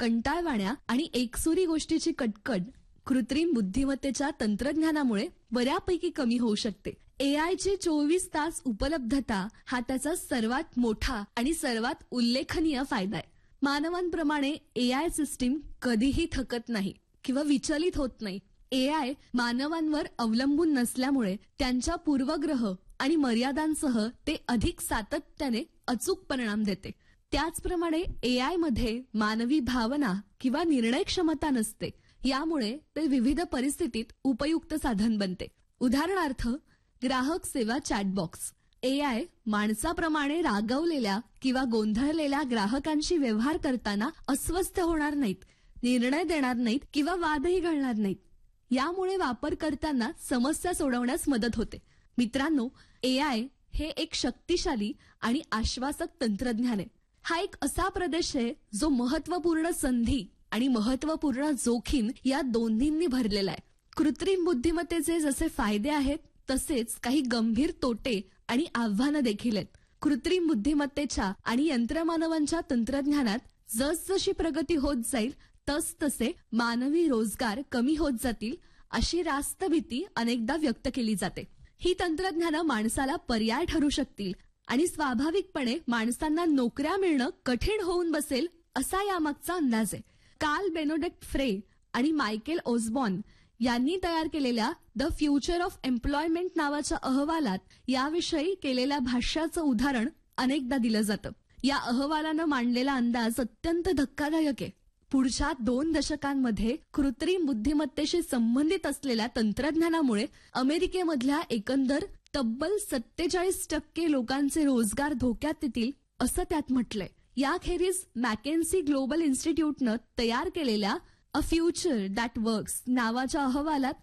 कंटाळवाण्या आणि एकसुरी गोष्टीची कटकट कृत्रिम बुद्धिमत्तेच्या तंत्रज्ञानामुळे बऱ्यापैकी कमी होऊ शकते. एआयची 24 तास उपलब्धता हा त्याचा सर्वात मोठा आणि सर्वात उल्लेखनीय फायदा आहे. मानवांप्रमाणे एआय सिस्टीम कधीही थकत नाही किंवा विचलित होत नाही. एआय मानवांवर अवलंबून नसल्यामुळे त्यांच्या पूर्वग्रह आणि मर्यादांसह ते अधिक सातत्याने अचूक परिणाम देते. त्याचप्रमाणे एआय मध्ये मानवी भावना किंवा निर्णय क्षमता नसते. यामुळे ते विविध परिस्थितीत उपयुक्त साधन बनते. उदाहरणार्थ, ग्राहक सेवा चॅटबॉक्स. एआय माणसाप्रमाणे रागवलेल्या किंवा गोंधळलेल्या ग्राहकांशी व्यवहार करताना अस्वस्थ होणार नाहीत, निर्णय देणार नाहीत किंवा वादही घालणार नाहीत. यामुळे वापरकर्त्यांना समस्या सोडवण्यास मदत होते. मित्रांनो, एआय हे एक शक्तिशाली आणि आश्वासक तंत्रज्ञान आहे. हा एक असा प्रदेश आहे जो महत्वपूर्ण संधी आणि महत्वपूर्ण जोखीम या दोन्हींनी भरलेला आहे. कृत्रिम बुद्धिमत्तेचे जसे फायदे आहेत तसेच काही गंभीर तोटे आणि आव्हानं देखील आहेत. कृत्रिम बुद्धिमत्तेच्या आणि यंत्रमानवांच्या तंत्रज्ञानात जसजशी प्रगती होत जाईल तसतसे मानवी रोजगार कमी होत जातील अशी रास्त भीती अनेकदा व्यक्त केली जाते. ही तंत्रज्ञानं माणसाला पर्याय ठरू शकतील आणि स्वाभाविकपणे माणसांना नोकऱ्या मिळणं कठीण होऊन बसेल असा यामागचा अंदाज आहे. कार्ल बेनोडिक्ट फ्रे आणि मायकेल ओसबॉर्न यांनी तयार केलेल्या द फ्युचर ऑफ एम्प्लॉयमेंट नावाच्या अहवालात याविषयी केलेल्या भाष्याचं उदाहरण अनेकदा दिलं जातं. या अहवालानं मांडलेला अंदाज अत्यंत धक्कादायक आहे. पुढच्या 2 दशकांमध्ये कृत्रिम बुद्धिमत्तेशी संबंधित असलेल्या तंत्रज्ञानामुळे अमेरिकेमधल्या एकंदर तब्बल 47% लोकांचे रोजगार धोक्यात येतील असं त्यात म्हटलंय. याखेरीज मॅकेन्सी ग्लोबल इन्स्टिट्यूटनं तयार केलेल्या अ फ्युचर दॅट वर्क्स नावाच्या अहवालात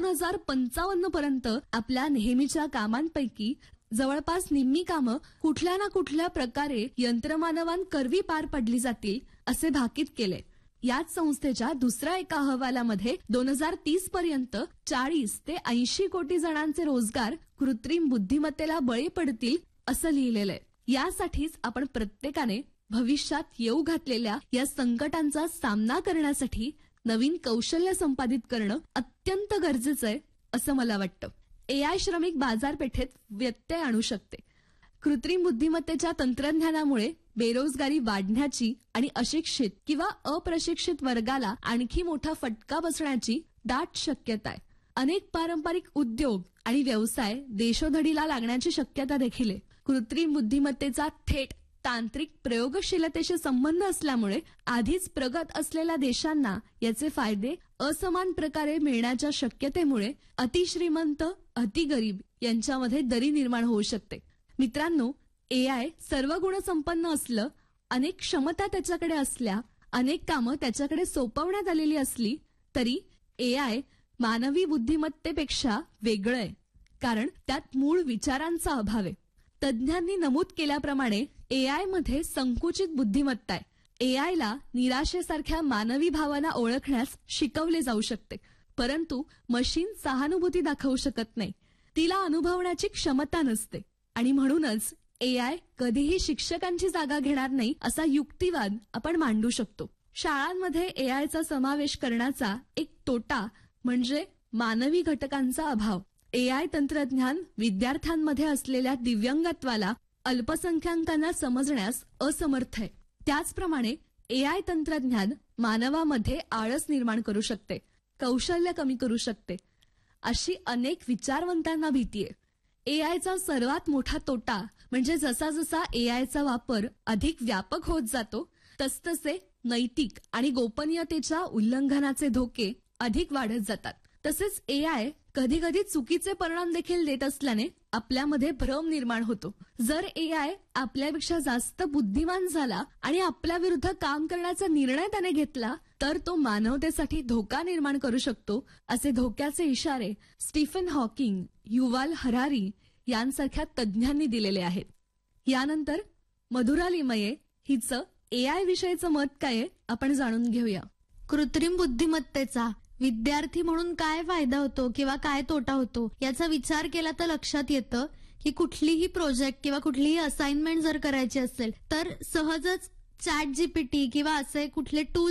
2055 पर्यंत आपल्या नेहमीच्या कामांपैकी जवळपास निम्मी कामं कुठल्या ना कुठल्या प्रकारे यंत्रमानवांकरवी पार पडली जातील असे भाकीत केले. याच संस्थेच्या दुसऱ्या एका अहवालामध्ये 2030 पर्यंत 40 ते 80 कोटी जणांचे रोजगार कृत्रिम बुद्धिमत्तेला बळी पडतील असं लिहिलेलं आहे. यासाठीच आपण प्रत्येकाने भविष्यात येऊ घातलेल्या या संकटांचा सामना करण्यासाठी नवीन कौशल्य संपादित करणं अत्यंत गरजेचं आहे असं मला वाटतं. एआय श्रमिक बाजारपेठेत व्यत्यय आणू शकते. कृत्रिम बुद्धिमत्तेच्या तंत्रज्ञानामुळे बेरोजगारी वाढण्याची आणि अशिक्षित किंवा अप्रशिक्षित वर्गाला आणखी मोठा फटका बसण्याची दाट शक्यता आहे. अनेक पारंपरिक उद्योग आणि व्यवसाय देशोधडीला लागण्याची शक्यता देखील आहे. कृत्रिम बुद्धिमत्तेचा थेट तांत्रिक प्रयोगशीलतेशी संबंध असल्यामुळे आधीच प्रगत असलेल्या देशांना याचे फायदे असमान प्रकारे मिळण्याच्या शक्यतेमुळे अतिश्रीमंत अतिगरीब यांच्यामध्ये दरी निर्माण होऊ शकते. मित्रांनो, एआय सर्व गुणसंपन्न असलं, अनेक क्षमता त्याच्याकडे असल्या, अनेक कामं त्याच्याकडे सोपवण्यात आलेली असली तरी एआय मानवी बुद्धिमत्तेपेक्षा वेगळं आहे, कारण त्यात मूळ विचारांचा अभाव आहे. तज्ज्ञांनी नमूद केल्याप्रमाणे एआय मध्ये संकुचित बुद्धिमत्ता आहे. एआयला निराशेसारख्या मानवी भावना ओळखण्यास शिकवले जाऊ शकते, परंतु मशीन सहानुभूती दाखवू शकत नाही. तिला अनुभवण्याची क्षमता नसते आणि म्हणूनच एआय कधीही शिक्षकांची जागा घेणार नाही असा युक्तिवाद आपण मांडू शकतो. शाळांमध्ये एआयचा समावेश करण्याचा एक तोटा म्हणजे मानवी घटकांचा अभाव. एआय तंत्रज्ञान विद्यार्थ्यांमध्ये असलेल्या दिव्यांगत्वाला अल्पसंख्याकांना समजण्यास असमर्थ आहे. त्याचप्रमाणे एआय तंत्रज्ञान मानवामध्ये आळस निर्माण करू शकते, कौशल्य कमी करू शकते, अशी अनेक विचारवंतांना भीती आहे. एआयचा सर्वात मोठा तोटा म्हणजे जसा जसा एआयचा वापर अधिक व्यापक होत जातो तसतसे नैतिक आणि गोपनीयतेच्या उल्लंघनाचे धोके अधिक वाढत जातात. तसेच एआय कधी कधी चुकीचे परिणाम देखील देत असल्याने आपल्यामध्ये भ्रम निर्माण होतो. जर एआय आपल्यापेक्षा जास्त बुद्धिमान झाला आणि आपल्या विरुद्ध काम करण्याचा निर्णय त्याने घेतला तर तो मानवतेसाठी धोका निर्माण करू शकतो, असे धोक्याचे इशारे स्टीफन हॉकिंग, युवाल हरारी यांसारख्या तज्ज्ञांनी दिलेले आहेत. यानंतर मधुरा लिमये हिचं एआय विषयीचं मत काय आहे आपण जाणून घेऊया. कृत्रिम बुद्धिमत्तेचा विद्यार्थी म्हणून काय फायदा होतो किंवा काय तोटा होतो याचा विचार केला तर लक्षात येतं की कुठलीही प्रोजेक्ट किंवा कुठलीही असाइनमेंट जर करायची असेल तर सहजच चॅट जीपीटी किंवा असे कुठले टूल